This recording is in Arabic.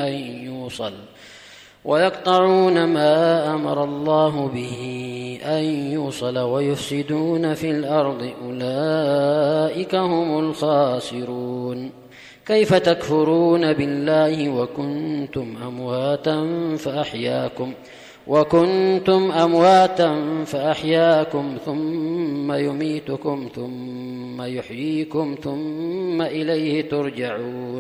أن يوصل ويقطعون ما أمر الله به أن يوصل ويفسدون في الأرض أولئك هم الخاسرون. كيف تكفرون بالله وكنتم أمواتا فأحياكم ثم يميتكم ثم يحييكم ثم إليه ترجعون.